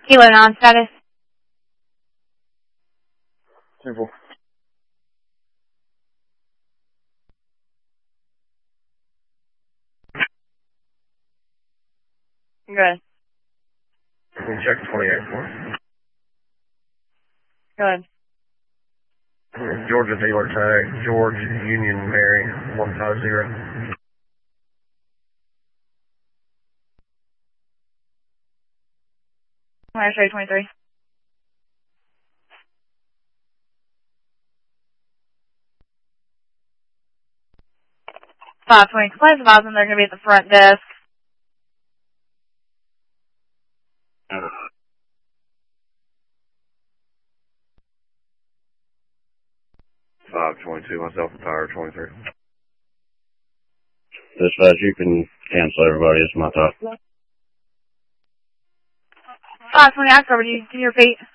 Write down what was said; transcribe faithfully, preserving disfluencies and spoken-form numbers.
Kilo nine status. Simple. Good. Check twenty-eight for Good. Georgia dealer tag, George Union Mary, one five zero. I'm going to show you twenty-three. five twenty. Complaints advising they're going to be at the front desk. five twenty-two, myself and Power twenty-three. Dispatch, you can cancel everybody. It's my time. five twenty, I covered you. Can you repeat?